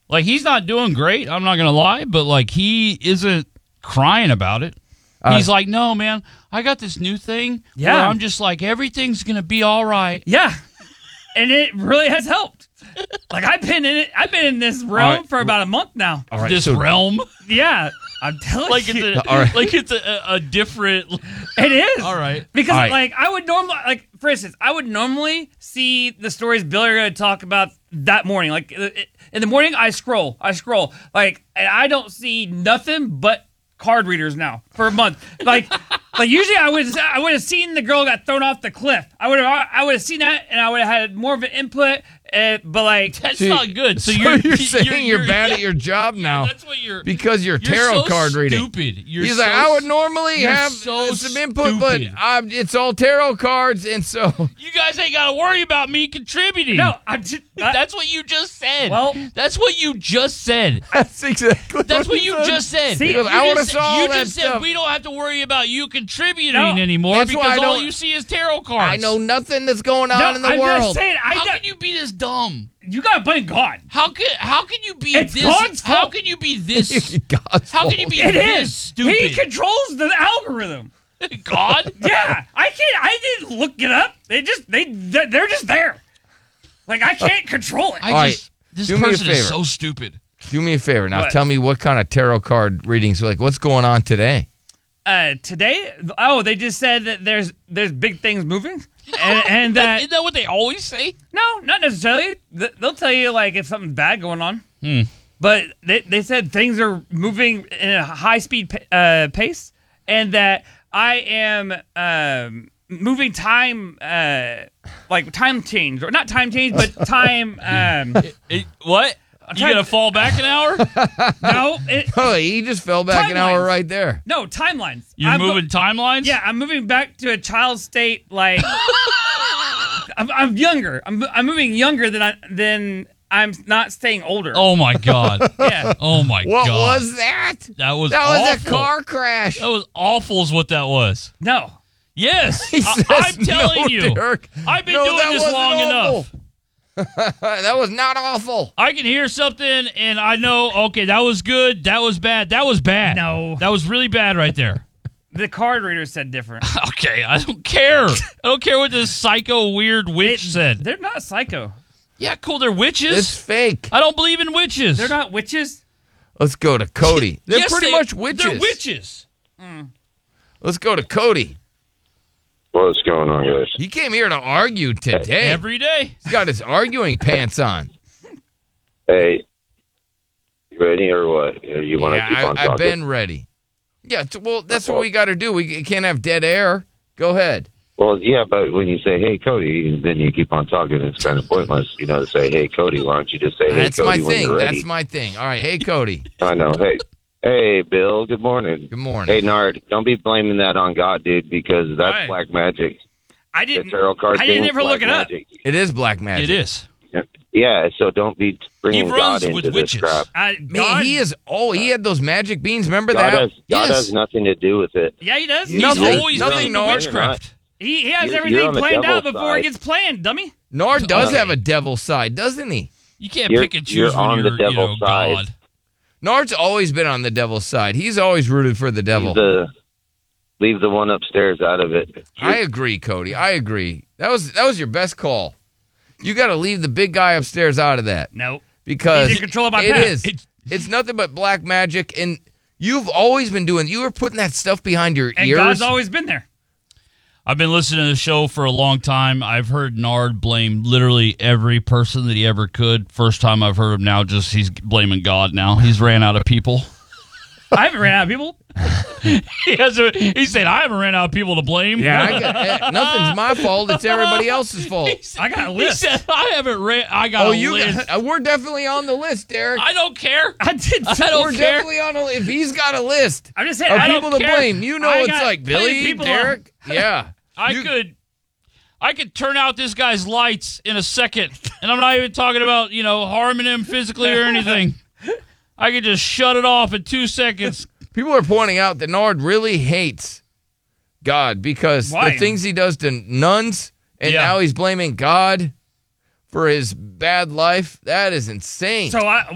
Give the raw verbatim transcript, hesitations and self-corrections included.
Like, he's not doing great, I'm not going to lie, but, like, he isn't crying about it. Uh, He's like, no, man, I got this new thing Yeah. where I'm just like, everything's going to be all right. Yeah. And it really has helped. Like, I've been in it. I've been in this realm right. for about a month now. All right, This so- realm. Yeah. I'm telling Like you. it's a, All right. like it's a, a different. It is. All right. Because, All right. like, I would normally, like, for instance, I would normally see the stories Billy are going to talk about that morning. Like, it- in the morning, I scroll. I scroll. Like, and I don't see nothing but card readers now for a month. Like, like usually I would I would have seen the girl got thrown off the cliff. I would have I would have seen that, and I would have had more of an input. Uh, but like, That's See, not good. So, So you're, you're, saying you're, you're- bad at your job now That's what you're. because you're You're tarot so card reading. Stupid. You're He's so like, I would normally you're have so some input, but stupid. I'm, it's all tarot cards, and so You guys ain't got to worry about me contributing. no, I'm just, I, That's what you just said. Well- that's what you just said. that's exactly That's what he you said. just said. See, you I would've just, saw all you that just said stuff. we don't have to worry about you contributing No, anymore that's why I because all don't- you see is tarot cards. I know nothing that's going on no, in the I'm world. just saying. I How got, can you be this dumb? you got to blame God. How can how can you be It's this? God's How fault. can you be this? God's How can you be It this is. stupid? He controls the algorithm. God? Yeah, I can't. I didn't look it up. They just they they're just there. Like I can't control it. I All right, just this do me a person is favor. so stupid. Do me a favor now. What? Tell me what kind of tarot card readings. Like, what's going on today? Uh, today, oh, they just said that there's there's big things moving, and, and that Isn't that what they always say? no, not necessarily. Th- They'll tell you like if something's bad going on, Hmm. but they they said things are moving in a high speed pa- uh, pace, and that I am um, moving time, uh, like time change or not time change, but time. Um, It- what? You trying- gonna fall back an hour? no, it, Oh, he just fell back an hour Timelines. right there. no timelines. You're I'm go- moving timelines? Yeah, I'm moving back to a child state. Like I'm, I'm younger. I'm, I'm moving younger than I than I'm not staying older. Oh my god. yeah. Oh my What god. was that? that was That was awful. a car crash. That was awful is what that was. No. Yes. He I, says I'm telling no, you. Derek. I've been No, doing that this wasn't long awful. enough. That was not awful. I can hear something and I know, okay, that was good. That was bad. That was bad. No. That was really bad right there. The card reader said different. Okay, I don't care. I don't care what this psycho weird witch It- said. They're not psycho. Yeah, cool, they're witches. It's fake. I don't believe in witches. They're not witches. Let's go to Cody. They're Yes, pretty they- much witches. They're witches. Let's go to Cody. What's going on, guys? He came here to argue today. Every day. He's got his arguing pants on. Hey, you ready or what? You want to Yeah, keep on I, talking? I've been ready. Yeah, t- well, that's what we got to do. We can't have dead air. Go ahead. Well, yeah, but when you say, hey, Cody, then you keep on talking. It's kind of pointless, you know, to say, hey, Cody. Why don't you just say, hey, That's my Cody, when thing. you're ready? That's my thing. All right. Hey, Cody. I know. Hey, hey, Bill, good morning. Good morning. Hey, Nard, don't be blaming that on God, dude, because that's Why? black magic. I The didn't. tarot card I thing didn't is ever look black it up. magic. It is black magic. It is. Yeah, so don't be bringing He God runs into with this witches. crap. I, Man, God, he is. Oh, he had those magic beans. Remember God, that? has, God yes. has nothing to do with it. Yeah, he does. He's Nothing- always nothing been into Nard. witchcraft. He, he has You're- everything you're on the planned out devil's before it side. gets planned, dummy. Nard does Uh, have a devil side, doesn't he? You can't You're- pick and choose you're when on you're, the devil's you know, side. God. Nard's always been on the devil's side. He's always rooted for the devil. Leave the, leave the one upstairs out of it. I agree, Cody. I agree. That was that was your best call. You got to leave the big guy upstairs out of that No. because He's in control of my it past. is. It's- It's nothing but black magic, and you've always been doing. You were putting that stuff behind your And ears. God's always been there. I've been listening to the show for a long time. I've heard Nard blame literally every person that he ever could. First time I've heard him now, just he's blaming God now. He's ran out of people. I haven't ran out of people. he, has a, he said, I haven't ran out of people to blame. yeah, I got, eh, nothing's my fault. It's everybody else's fault. He said- I got a He list. said, I haven't ran. I got Oh, a you list. got, we're definitely on the list, Derek. I don't care. I did. I don't we're care. definitely on a list. If he's got a list I'm just saying. of I people don't to care. blame, you know I it's got like plenty of Billy, people Derek. Yeah. I You- could. I could turn out this guy's lights in a second, and I'm not even talking about, you know, harming him physically or anything. I could just shut it off in two seconds. People are pointing out that Nard really hates God because Why? the things he does to nuns, and Yeah. now he's blaming God for his bad life. That is insane. So I,